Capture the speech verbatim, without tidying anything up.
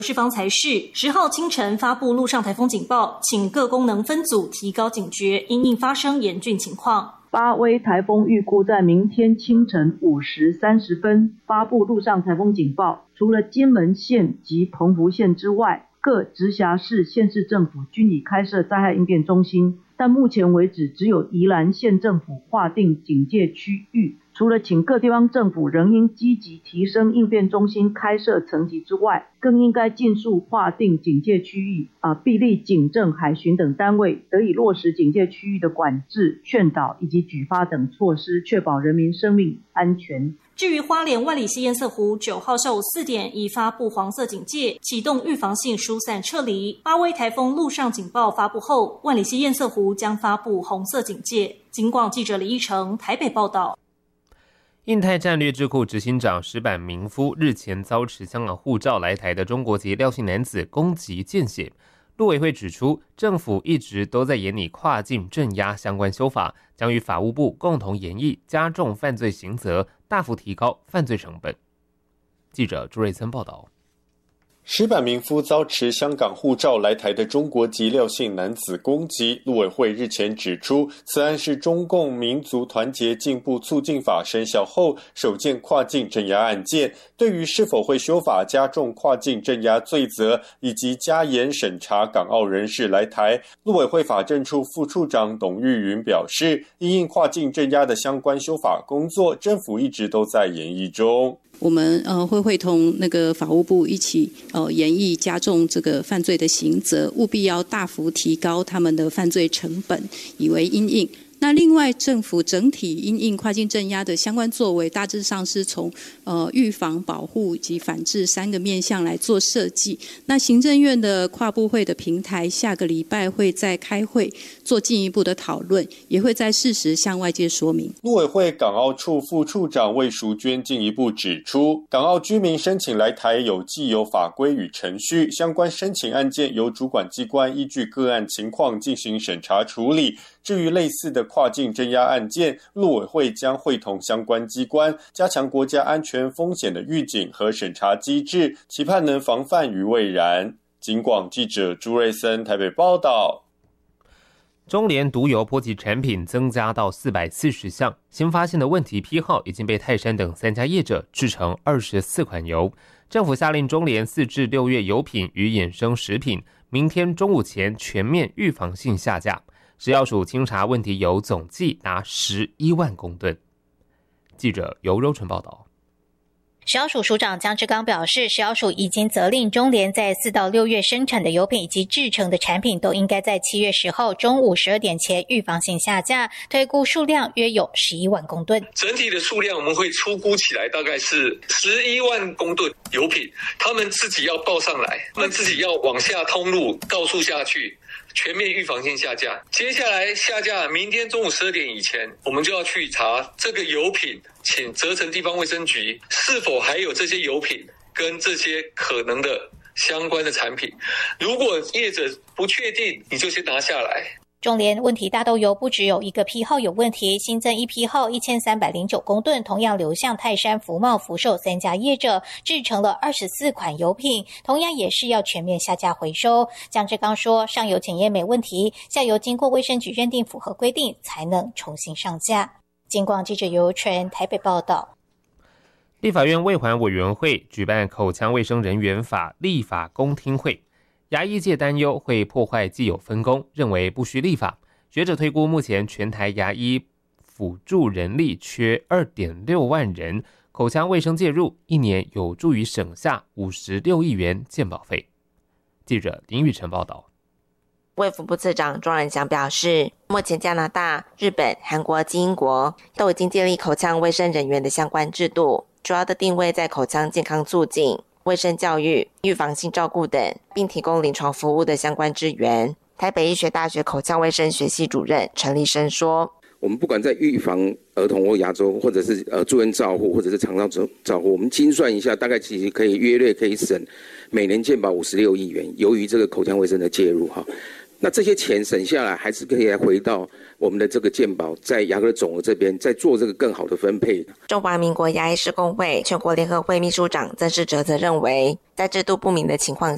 市方才是十号清晨发布陆上台风警报，请各功能分组提高警觉，因应发生严峻情况。 八威台风预估在明天清晨五时三十分发布陆上台风警报，除了金门县及澎湖县之外，各直辖市、县市政府均已开设灾害应变中心，但目前为止只有宜兰县政府划定警戒区域。除了请各地方政府仍应积极提升应变中心开设层级之外，更应该尽速划定警戒区域，啊，必立警政海巡等单位得以落实警戒区域的管制、劝导以及举发等措施，确保人民生命安全。 至于花莲万里溪堰塞湖，九号下午四点已发布黄色警戒，启动预防性疏散撤离。八威台风陆上警报发布后，万里溪堰塞湖将发布红色警戒。警广记者李依成台北报道。 印太战略智库执行长石坂明夫日前遭持香港护照来台的中国籍廖姓男子攻击见血。陆委会指出，政府一直都在研拟跨境镇压相关修法，将与法务部共同研议加重犯罪刑责，大幅提高犯罪成本。记者朱瑞森报道。 石坂明夫遭持香港护照来台的中国籍廖姓男子攻击，陆委会日前指出，此案是中共民族团结进步促进法生效后首件跨境镇压案件。对于是否会修法加重跨境镇压罪责，以及加严审查港澳人士来台，陆委会法政处副处长董玉云表示，因应跨境镇压的相关修法工作，政府一直都在研议中。 我们呃会会同那个法务部一起呃研议加重这个犯罪的刑责，务必要大幅提高他们的犯罪成本，以为因应。那另外，政府整体因应跨境镇压的相关作为，大致上是从呃预防、保护及反制三个面向来做设计。那行政院的跨部会的平台，下个礼拜会再开会做进一步的讨论，也会在适时向外界说明。 陆委会港澳处副处长魏淑娟进一步指出，港澳居民申请来台有既有法规与程序，相关申请案件由主管机关依据个案情况进行审查处理。至于类似的跨境镇压案件，陆委会将会同相关机关加强国家安全风险的预警和审查机制，期盼能防范于未然。警广记者朱瑞森台北报道。 中联独有波及产品增加到四百四十项，新发现的问题批号已经被泰山等三家业者制成二十四款油。政府下令中联四至六月油品与衍生食品，明天中午前全面预防性下架。食药署清查问题油总计达十一万公吨。记者尤柔纯报道。 食药署署长江志刚表示，食药署已经责令中联在四到六月生产的油品以及制成的产品都应该在七月十号中午十二点前预防性下架，推估数量约有十一万公吨。 整体的数量我们会初估起来大概是十一万公吨油品，他们自己要报上来，他们自己要往下通路告诉下去，全面预防性下架。接下来下架，明天中午十二点以前，我们就要去查这个油品，请责成地方卫生局是否还有这些油品跟这些可能的相关的产品。如果业者不确定，你就先拿下来。 中联问题大豆油不只有一个批号有问题，新增一批号一千三百零九公吨，同样流向泰山、福茂、福寿三家业者，制成了二十四款油品，同样也是要全面下架回收。江志刚说，上游检验没问题，下游经过卫生局认定符合规定，才能重新上架。警广记者尤纯台北报道。 立法院卫环委员会举办口腔卫生人员法立法公听会，牙医界担忧会破坏既有分工，认为不需立法。学者推估，目前全台牙医辅助人力缺 二点六万人，口腔卫生介入一年有助于省下五十六亿元健保费。记者林宇晨报道。 卫福部次长庄仁祥表示，目前加拿大、日本、韩国及英国都已经建立口腔卫生人员的相关制度，主要的定位在口腔健康促进、卫生教育、预防性照顾等，并提供临床服务的相关支援。台北医学大学口腔卫生学系主任陈立生说， 我们不管在预防儿童或牙周，或者是呃住院照护，或者是肠道照护，我们精算一下，大概其实可以约略可以省每年健保五十六亿元，由于这个口腔卫生的介入哈。那这些钱省下来，还是可以来回到我们的这个健保，在牙科总额这边再做这个更好的分配。 中华民国牙医师公会全国联合会秘书长曾世哲则认为，在制度不明的情况